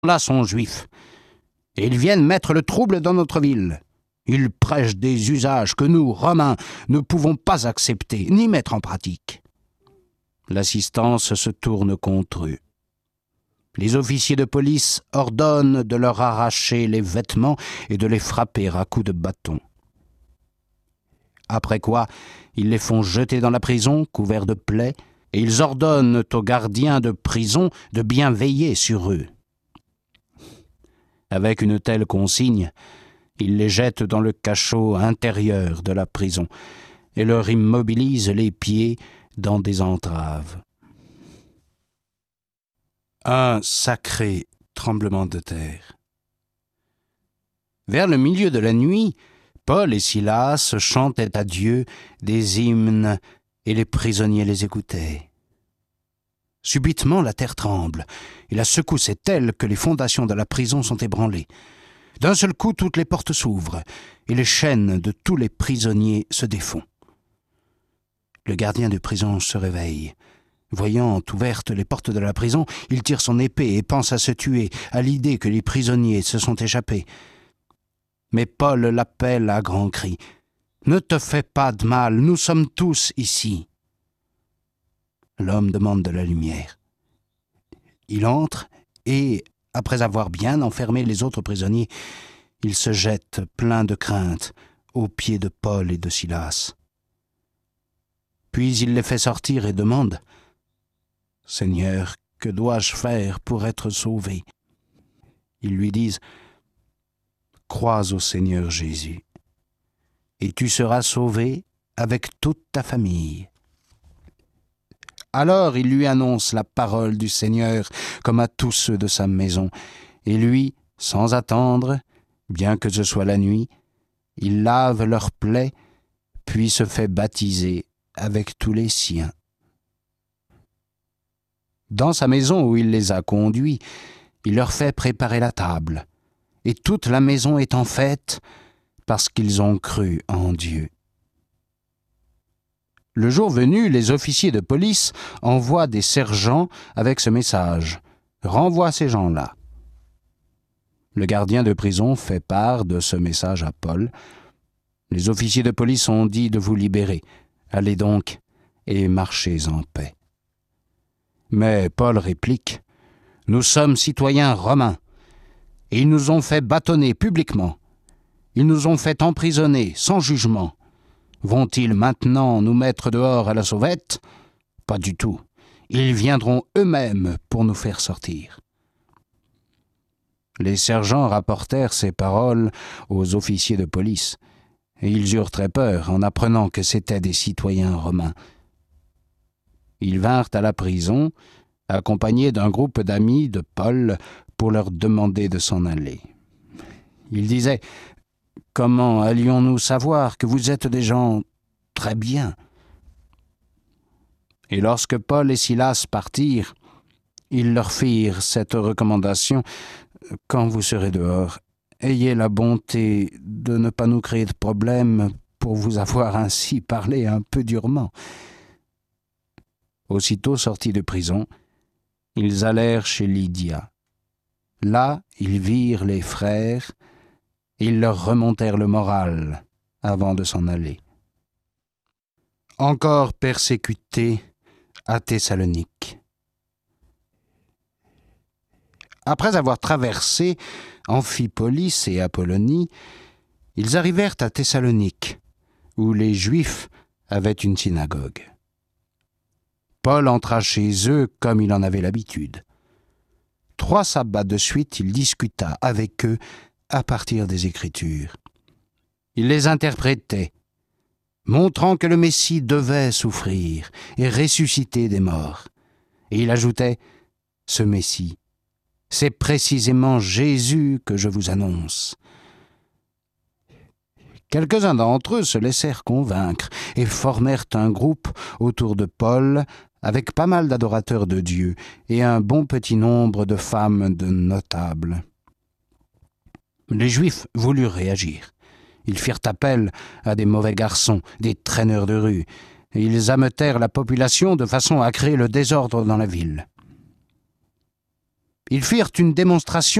là sont juifs, et ils viennent mettre le trouble dans notre ville. Ils prêchent des usages que nous, Romains, ne pouvons pas accepter, ni mettre en pratique. » L'assistance se tourne contre eux. Les officiers de police ordonnent de leur arracher les vêtements et de les frapper à coups de bâton. Après quoi, ils les font jeter dans la prison, couverts de plaies, et ils ordonnent aux gardiens de prison de bien veiller sur eux. Avec une telle consigne, ils les jettent dans le cachot intérieur de la prison et leur immobilisent les pieds dans des entraves. Un sacré tremblement de terre. Vers le milieu de la nuit, Paul et Silas chantaient à Dieu des hymnes et les prisonniers les écoutaient. Subitement, la terre tremble, et la secousse est telle que les fondations de la prison sont ébranlées. D'un seul coup, toutes les portes s'ouvrent, et les chaînes de tous les prisonniers se défont. Le gardien de prison se réveille. Voyant ouvertes les portes de la prison, il tire son épée et pense à se tuer, à l'idée que les prisonniers se sont échappés. Mais Paul l'appelle à grands cris. « Ne te fais pas de mal, nous sommes tous ici. » L'homme demande de la lumière. Il entre et, après avoir bien enfermé les autres prisonniers, il se jette, plein de crainte, aux pieds de Paul et de Silas. Puis il les fait sortir et demande « Seigneur, que dois-je faire pour être sauvé ?» Ils lui disent « Crois au Seigneur Jésus, et tu seras sauvé avec toute ta famille. » Alors il lui annonce la parole du Seigneur comme à tous ceux de sa maison. Et lui, sans attendre, bien que ce soit la nuit, il lave leurs plaies, puis se fait baptiser avec tous les siens. Dans sa maison où il les a conduits, il leur fait préparer la table. Et toute la maison est en fête parce qu'ils ont cru en Dieu. Le jour venu, les officiers de police envoient des sergents avec ce message « Renvoie ces gens-là ». Le gardien de prison fait part de ce message à Paul. Les officiers de police ont dit de vous libérer. Allez donc et marchez en paix. Mais Paul réplique « Nous sommes citoyens romains, et ils nous ont fait bâtonner publiquement. Ils nous ont fait emprisonner sans jugement. Vont-ils maintenant nous mettre dehors à la sauvette ? Pas du tout. Ils viendront eux-mêmes pour nous faire sortir. » Les sergents rapportèrent ces paroles aux officiers de police, et ils eurent très peur en apprenant que c'étaient des citoyens romains. Ils vinrent à la prison, accompagnés d'un groupe d'amis de Paul, pour leur demander de s'en aller. Ils disaient « Comment allions-nous savoir que vous êtes des gens très bien ?» Et lorsque Paul et Silas partirent, ils leur firent cette recommandation « Quand vous serez dehors, ayez la bonté de ne pas nous créer de problème pour vous avoir ainsi parlé un peu durement. » Aussitôt sortis de prison, ils allèrent chez Lydia. Là, ils virent les frères, et ils leur remontèrent le moral avant de s'en aller. Encore persécutés à Thessalonique. Après avoir traversé Amphipolis et Apollonie, ils arrivèrent à Thessalonique, où les Juifs avaient une synagogue. Paul entra chez eux comme il en avait l'habitude. 3 sabbats de suite, il discuta avec eux à partir des Écritures. Il les interprétait, montrant que le Messie devait souffrir et ressusciter des morts. Et il ajoutait « Ce Messie, c'est précisément Jésus que je vous annonce. » Quelques-uns d'entre eux se laissèrent convaincre et formèrent un groupe autour de Paul avec pas mal d'adorateurs de Dieu et un bon petit nombre de femmes de notables. Les Juifs voulurent réagir. Ils firent appel à des mauvais garçons, des traîneurs de rue, et ils ameutèrent la population de façon à créer le désordre dans la ville. Ils firent une démonstration